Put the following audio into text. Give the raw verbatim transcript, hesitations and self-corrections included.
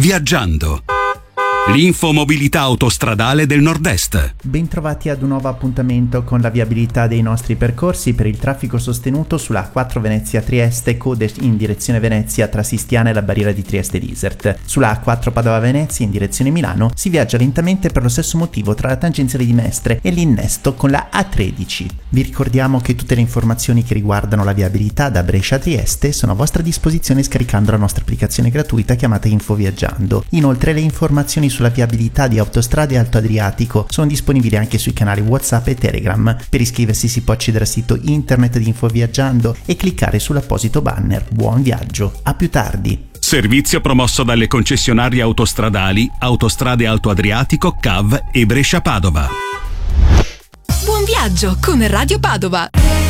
Viaggiando. L'infomobilità autostradale del Nord-Est. Bentrovati ad un nuovo appuntamento con la viabilità dei nostri percorsi per il traffico sostenuto sulla A quattro Venezia-Trieste, code in direzione Venezia tra Sistiana e la barriera di Trieste-Desert. Sulla A quattro Padova-Venezia in direzione Milano si viaggia lentamente per lo stesso motivo tra la tangenziale di Mestre e l'innesto con la A tredici. Vi ricordiamo che tutte le informazioni che riguardano la viabilità da Brescia a Trieste sono a vostra disposizione scaricando la nostra applicazione gratuita chiamata Info Viaggiando. Inoltre le informazioni sulla viabilità di autostrade Alto Adriatico sono disponibili anche sui canali WhatsApp e Telegram. Per iscriversi si può accedere al sito internet di Info Viaggiando e cliccare sull'apposito banner. Buon viaggio, a più tardi. Servizio promosso dalle concessionarie autostradali Autostrade Alto Adriatico, C A V e Brescia Padova. Buon viaggio con Radio Padova.